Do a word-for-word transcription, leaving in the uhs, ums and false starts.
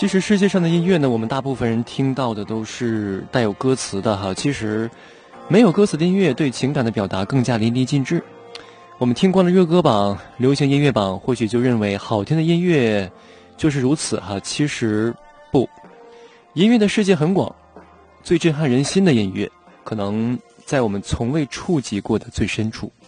其实世界上的音乐呢，我们大部分人听到的都是带有歌词的哈。其实没有歌词的音乐对情感的表达更加淋漓尽致。我们听惯了热歌榜、流行音乐榜，或许就认为好听的音乐就是如此哈。其实不，音乐的世界很广，最震撼人心的音乐，可能在我们从未触及过的最深处。